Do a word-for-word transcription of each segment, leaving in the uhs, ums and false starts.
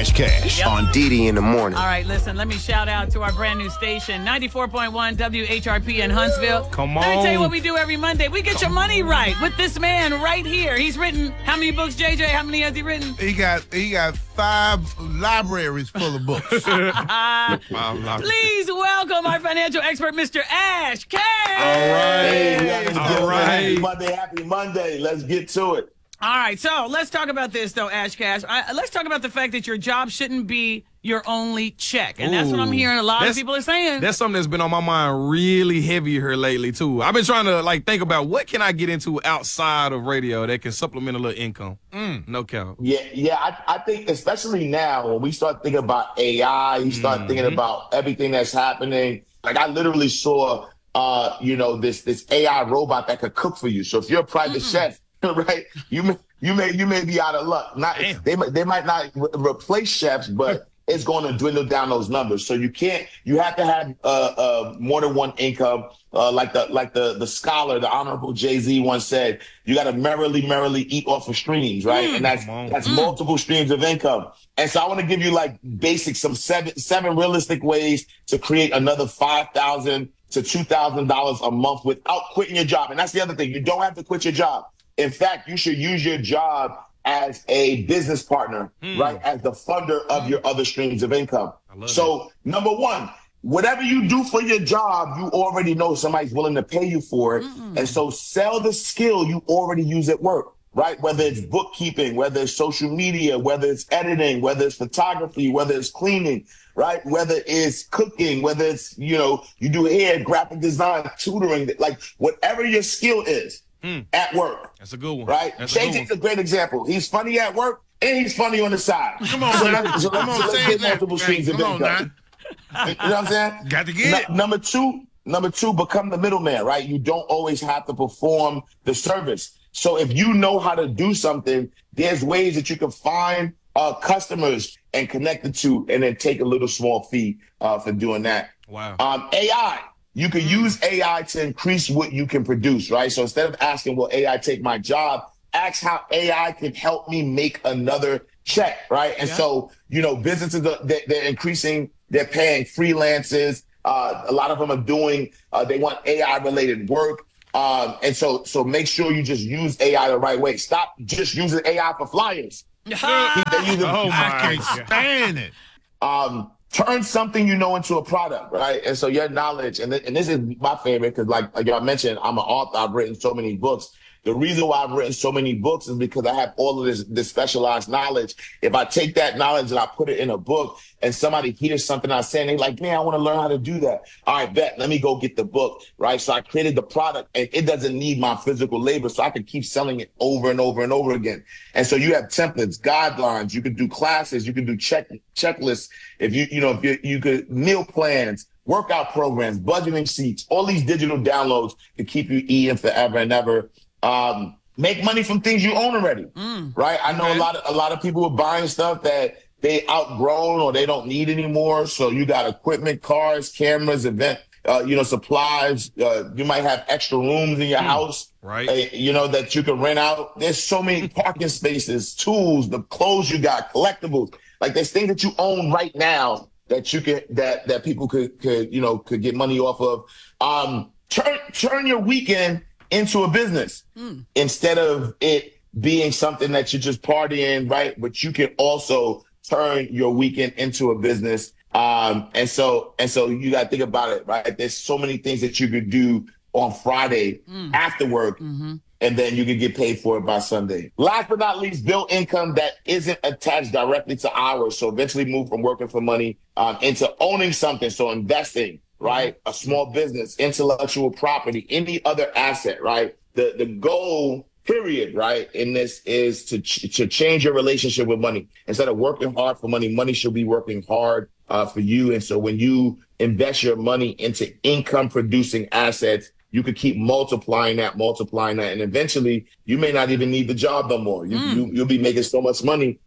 Ash Cash Yep. on Didi in the morning. All right, listen, let me shout out to our brand new station, ninety-four point one W H R P in Huntsville. Come Let me tell you on. what we do every Monday. We get your money right with this man right here. He's written how many books, J J? How many has he written? He got he got five libraries full of books. Uh, please welcome our financial expert, Mister Ash Cash. All right. Hey, ladies and All gentlemen, right. Happy Monday, happy Monday. Let's get to it. All right, so let's talk about this, though, Ash Cash. I, let's talk about the fact that your job shouldn't be your only check. And that's what I'm Ooh. hearing a lot of That's- people are saying. That's something that's been on my mind really heavy here lately, too. I've been trying to, like, think about what can I get into outside of radio that can supplement a little income. Mm, no count. Yeah, yeah. I, I think especially now when we start thinking about A I, you start Mm-hmm. thinking about everything that's happening. Like I literally saw, uh, you know, this this A I robot that could cook for you. So if you're a private chef, right, you may you may you may be out of luck. Not Damn. they might- they might not re- replace chefs, but it's going to dwindle down those numbers. So you can't. You have to have uh, uh, more than one income. Uh, like the like the the scholar, the Honorable Jay-Z once said, you got to merrily merrily eat off of streams, right? Mm. And that's Come on. that's multiple streams of income. And so I want to give you like basic some seven seven realistic ways to create another five thousand to two thousand dollars a month without quitting your job. And that's the other thing. You don't have to quit your job. In fact, you should use your job as a business partner, right? As the funder of your other streams of income. love So number one, whatever you do for your job, you already know somebody's willing to pay you for it. And so sell the skill you already use at work, right? Whether it's bookkeeping, whether it's social media, whether it's editing, whether it's photography, whether it's cleaning, right? Whether it's cooking, whether it's, you know, you do hair, graphic design, tutoring, like whatever your skill is at work. That's a good one. Right? That's a good J J's one. a great example. He's funny at work and he's funny on the side. Come on, so man. let's, so Come let's- on, so let's say get that. multiple streams of Come on, income. You know what I'm saying? Got to get it. Nu- number two, number two, become the middleman, right? You don't always have to perform the service. So if you know how to do something, there's ways that you can find uh, customers and connect the two and then take a little small fee uh, for doing that. Wow. Um, A I. You can use A I to increase what you can produce, right? So instead of asking, will A I take my job? Ask how A I can help me make another check, right? And Yeah. so, you know, businesses, are, they, they're increasing, they're paying freelancers. Uh, a lot of them are doing, uh, they want A I related work. Um, and so, so make sure you just use A I the right way. Stop just using A I for flyers. They use it- Oh, my I can't stand it. um, turn something you know into a product, right? And so your knowledge, and, th- and this is my favorite because like, like y'all mentioned, I'm an author. I've written so many books. The reason why I've written so many books is because I have all of this, this specialized knowledge. If I take that knowledge and I put it in a book and somebody hears something I'm saying, they're like, man, I want to learn how to do that. All right, bet. Let me go get the book, right? So I created the product and it doesn't need my physical labor. So I can keep selling it over and over and over again. And so you have templates, guidelines. You can do classes. You can do check checklists. If you, you know, if you, you could meal plans, workout programs, budgeting sheets, all these digital downloads to keep you eating forever and ever. Um, make money from things you own already, right? I know a lot of a lot of people are buying stuff that they outgrown or they don't need anymore. So you got equipment, cars, cameras, event, uh, you know, supplies. Uh, you might have extra rooms in your house, Right. uh, you know, that you can rent out. There's so many parking spaces, tools, the clothes you got, collectibles. Like there's things that you own right now that you can that that people could could you know could get money off of. Um, turn turn your weekend into a business instead of it being something that you're just partying, right? But you can also turn your weekend into a business. Um, and so, and so you got to think about it, right? There's so many things that you could do on Friday after work, and then you can get paid for it by Sunday. Last but not least, build income that isn't attached directly to hours. So eventually move from working for money um, into owning something. So investing, right? A small business, intellectual property, any other asset, right? The the goal, period, right, in this is to ch- to change your relationship with money. Instead of working hard for money, money should be working hard uh, for you. And so when you invest your money into income producing assets, you could keep multiplying that, multiplying that, and eventually you may not even need the job no more. You, you you'll be making so much money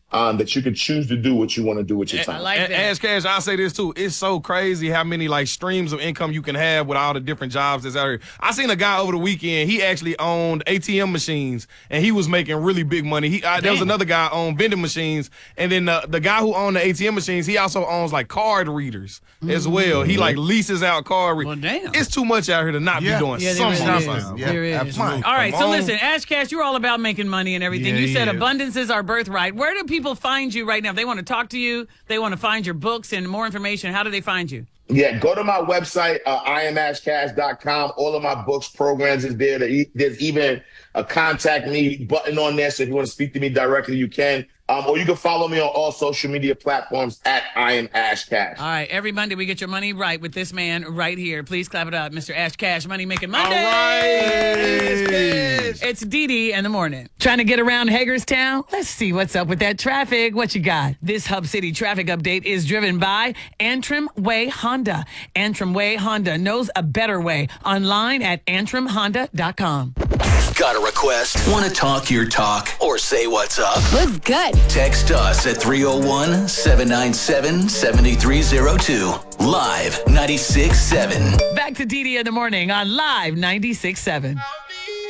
um, that you can choose to do what you want to do with your I time. like A- that. Ash Cash, I'll say this too. It's so crazy how many like streams of income you can have with all the different jobs that's out here. I seen a guy over the weekend. He actually owned A T M machines and he was making really big money. He uh, there was Damn. another guy owned vending machines, and then uh, the guy who owned the A T M machines, he also owns like card readers as well. He like leases out card readers. Well, damn. It's too much out here to not Yeah. be doing Yeah, there something. is. outside. Yeah, There is. absolutely. All right, Come so on. listen, Ash Cash, you're all about making money and everything. Yeah, you he said is. abundance is our birthright. Where do people find you right now? If they want to talk to you, they want to find your books and more information, how do they find you? Yeah, go to my website, uh, I am ash cash dot com. All of my books, programs is there. There's even a contact me button on there. So if you want to speak to me directly, you can. Um, or you can follow me on all social media platforms at I am Ash Cash. All right, every Monday we get your money right with this man right here. Please clap it up, Mister Ash Cash, Money Making Monday. All right. It's Dee Dee in the morning. Trying to get around Hagerstown? Let's see what's up with that traffic. What you got? This Hub City traffic update is driven by Antrim Way Honda. Antrim Way Honda knows a better way. Online at antrim honda dot com. Got a request? Want to talk your talk or say what's up? What's good? Text us at three oh one, seven nine seven, seven three oh two. Live ninety-six point seven. Back to Dee Dee in the morning on Live ninety-six point seven.